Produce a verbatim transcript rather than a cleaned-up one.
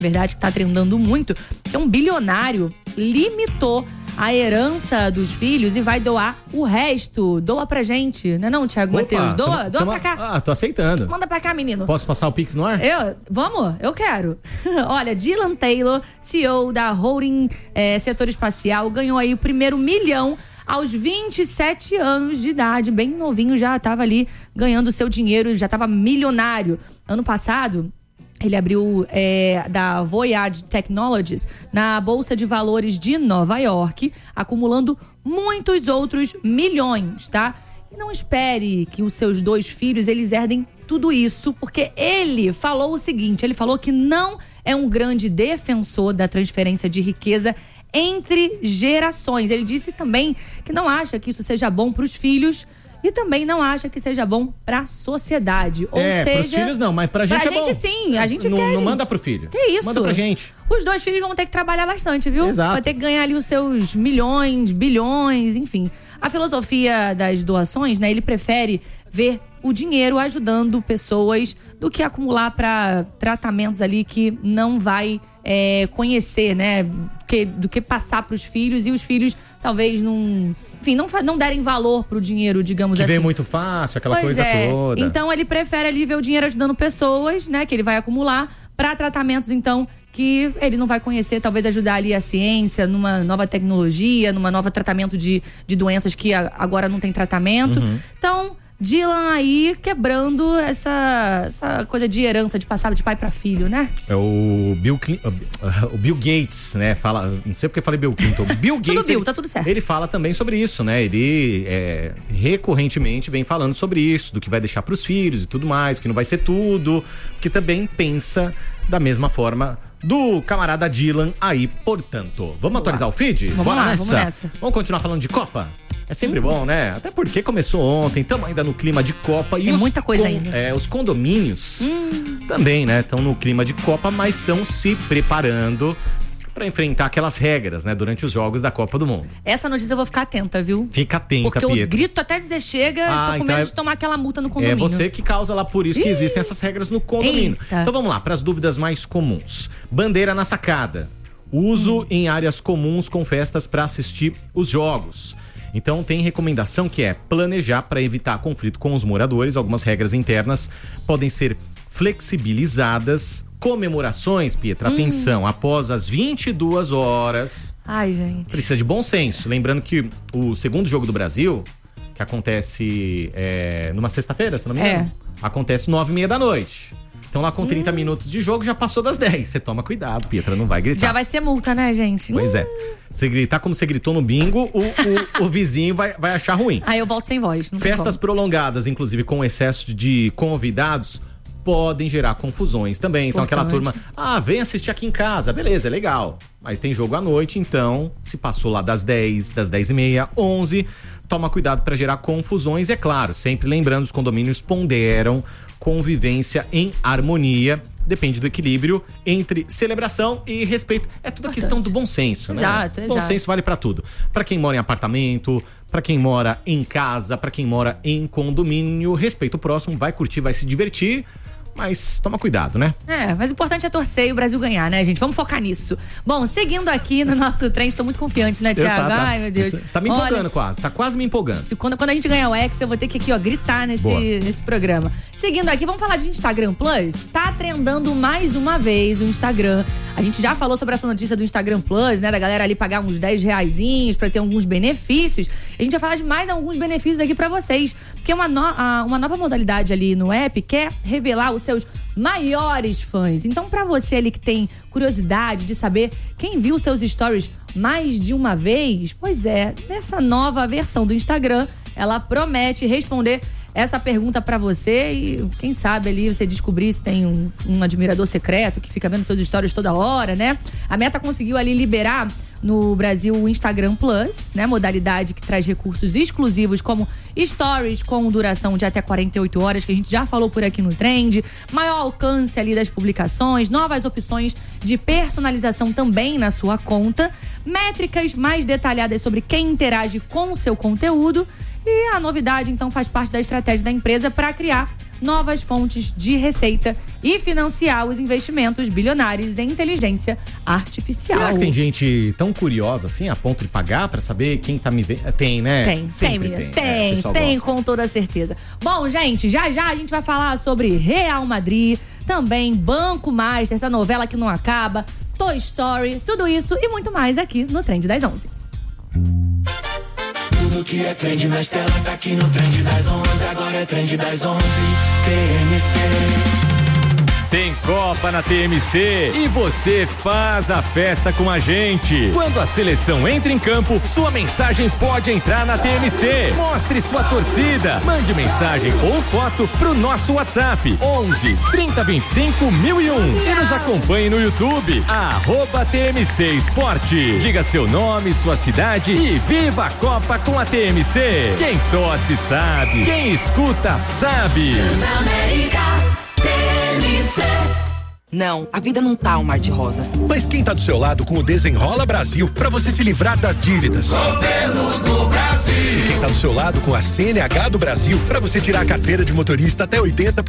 verdade, que está trendando muito, que um bilionário limitou a herança dos filhos e vai doar o resto. Doa pra gente, não é não, Thiago Matheus? Doa, tamo, doa tamo, pra cá. Ah, tô aceitando. Manda pra cá, menino. Posso passar o Pix no ar? Eu? Vamos? Eu quero. Olha, Dylan Taylor, C E O da Holding é, Setor Espacial, ganhou aí o primeiro milhão aos vinte e sete anos de idade. Bem novinho, já tava ali ganhando seu dinheiro, já tava milionário. Ano passado, ele abriu é, da Voyage Technologies na Bolsa de Valores de Nova York, acumulando muitos outros milhões, tá? E não espere que os seus dois filhos, eles herdem tudo isso, porque ele falou o seguinte, ele falou que não é um grande defensor da transferência de riqueza entre gerações. Ele disse também que não acha que isso seja bom para os filhos, e também não acha que seja bom pra sociedade. Ou é, seja, pros filhos não, mas pra gente pra é bom. gente sim, a gente não, quer. Não gente. manda pro filho. Que isso? Manda pra gente. Os dois filhos vão ter que trabalhar bastante, viu? Exato. Vai ter que ganhar ali os seus milhões, bilhões, enfim. A filosofia das doações, né? Ele prefere ver o dinheiro ajudando pessoas do que acumular para tratamentos ali que não vai é, conhecer, né? Que, do que passar pros filhos e os filhos talvez não... Enfim, não, não derem valor pro dinheiro, digamos que assim. Que vem muito fácil, aquela pois coisa é. toda. Então ele prefere ali ver o dinheiro ajudando pessoas, né? Que ele vai acumular para tratamentos, então, que ele não vai conhecer, talvez ajudar ali a ciência, numa nova tecnologia, numa nova tratamento de, de doenças que a, agora não tem tratamento. Uhum. Então, Dylan aí quebrando essa, essa coisa de herança, de passar de pai para filho, né? É o Bill, o Bill Gates, né? Fala, não sei porque eu falei Bill Clinton. Bill Gates. Tudo Bill, ele, tá tudo certo. Ele fala também sobre isso, né? Ele é, recorrentemente vem falando sobre isso, do que vai deixar pros filhos e tudo mais, que não vai ser tudo, que também pensa da mesma forma do camarada Dylan aí, portanto. Vamos, vamos atualizar lá. o feed? Vamos Bora lá, nessa? vamos nessa. Vamos continuar falando de Copa? É sempre hum. bom, né? Até porque começou ontem, estamos ainda no clima de Copa. E Tem os muita coisa con- ainda. É, os condomínios hum. também, né? Estão no clima de Copa, mas estão se preparando para enfrentar aquelas regras, né? Durante os jogos da Copa do Mundo. Essa notícia eu vou ficar atenta, viu? Fica atenta, Porque Pietro. eu grito até dizer chega, Ah, tô com então medo é... de tomar aquela multa no condomínio. É você que causa lá, por isso que Ih. existem essas regras no condomínio. Eita. Então vamos lá, para as dúvidas mais comuns. Bandeira na sacada. Uso hum. em áreas comuns com festas para assistir os jogos. Então tem recomendação que é planejar para evitar conflito com os moradores. Algumas regras internas podem ser flexibilizadas. Comemorações, Pietra, hum. atenção, após as vinte e duas horas. Ai, gente. Precisa de bom senso. Lembrando que o segundo jogo do Brasil, que acontece é, numa sexta-feira, se não me engano, é. acontece nove e meia da noite. Então lá com trinta hum. minutos de jogo já passou das dez. Você toma cuidado, Pietra, não vai gritar. Já vai ser multa, né, gente? Pois hum. é. Se gritar como você gritou no bingo, o, o, o vizinho vai, vai achar ruim. Aí eu volto sem voz. Não Festas prolongadas, inclusive com excesso de convidados, podem gerar confusões também. Então aquela turma, ah, vem assistir aqui em casa, beleza, é legal. Mas tem jogo à noite, então se passou lá das dez, das dez e meia, onze, toma cuidado para gerar confusões. E é claro, sempre lembrando, os condomínios ponderam convivência em harmonia, depende do equilíbrio entre celebração e respeito. É tudo a questão do bom senso, né? Exato, Bom exato. senso vale pra tudo. Pra quem mora em apartamento, pra quem mora em casa, pra quem mora em condomínio, respeita o próximo, vai curtir, vai se divertir. Mas toma cuidado, né? É, mas o importante é torcer e o Brasil ganhar, né, gente? Vamos focar nisso. Bom, seguindo aqui no nosso trem, estou muito confiante, né, Thiago? Tá, tá. Ai, meu Deus. Tá me empolgando. Olha, quase, tá quase me empolgando. Se, quando, quando a gente ganhar o X, eu vou ter que aqui, ó, gritar nesse, nesse programa. Seguindo aqui, vamos falar de Instagram Plus? Tá trendando mais uma vez o Instagram. A gente já falou sobre essa notícia do Instagram Plus, né? Da galera ali pagar uns dez reaisinhos pra ter alguns benefícios. A gente vai falar de mais alguns benefícios aqui pra vocês. Porque uma, no, a, uma nova modalidade ali no app quer revelar os seus maiores fãs. Então, pra você ali que tem curiosidade de saber quem viu seus stories mais de uma vez, pois é, nessa nova versão do Instagram, ela promete responder essa pergunta pra você e quem sabe ali você descobrir se tem um, um admirador secreto que fica vendo seus stories toda hora, né? A Meta conseguiu ali liberar no Brasil o Instagram Plus, né? Modalidade que traz recursos exclusivos como stories com duração de até quarenta e oito horas, que a gente já falou por aqui no Trend, maior alcance ali das publicações, novas opções de personalização também na sua conta, métricas mais detalhadas sobre quem interage com o seu conteúdo. E a novidade, então, faz parte da estratégia da empresa para criar novas fontes de receita e financiar os investimentos bilionários em inteligência artificial. Será que tem gente tão curiosa assim, a ponto de pagar pra saber quem tá me vendo? Tem, né? Tem, Sempre tem, tem. tem, é, tem gosta. com toda certeza. Bom, gente, já já a gente vai falar sobre Real Madrid, também Banco Master, essa novela que não acaba, Toy Story, tudo isso e muito mais aqui no Trend das onze. Tudo que é trend nas telas tá aqui no Trend das onze. Agora é Trend das onze, T M C. Tem Copa na T M C e você faz a festa com a gente. Quando a seleção entra em campo, sua mensagem pode entrar na T M C. Mostre sua torcida. Mande mensagem ou foto pro nosso WhatsApp onze, trinta, vinte e cinco, mil e um e nos acompanhe no YouTube, arroba T M C Esporte. Diga seu nome, sua cidade e viva a Copa com a T M C. Quem torce sabe, quem escuta sabe. Não, a vida não tá um mar de rosas. Mas quem tá do seu lado com o Desenrola Brasil pra você se livrar das dívidas? Governo do Brasil. E quem tá do seu lado com a C N H do Brasil pra você tirar a carteira de motorista até oitenta por cento